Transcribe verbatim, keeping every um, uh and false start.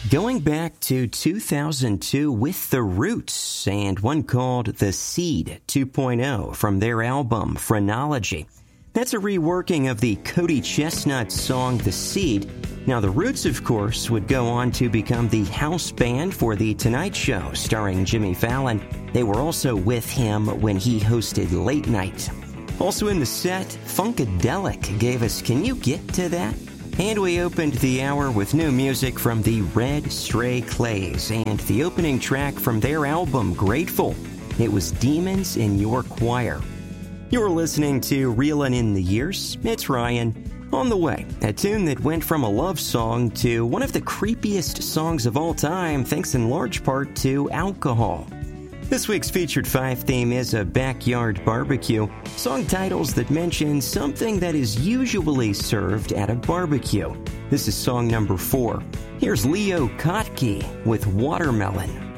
Going back to two thousand two with The Roots and one called The Seed two point oh from their album Phrenology. That's a reworking of the Cody Chestnut song The Seed. Now, The Roots, of course, would go on to become the house band for The Tonight Show starring Jimmy Fallon. They were also with him when he hosted Late Night. Also in the set, Funkadelic gave us Can You Get to That? And we opened the hour with new music from the Red Stray Clays and the opening track from their album Grateful. It was Demons in Your Choir. You're listening to Reelin' in the Years. It's Ryan. On the way, a tune that went from a love song to one of the creepiest songs of all time, thanks in large part to alcohol. This week's Featured Five theme is a backyard barbecue, song titles that mention something that is usually served at a barbecue. This is song number four. Here's Leo Kottke with Watermelon.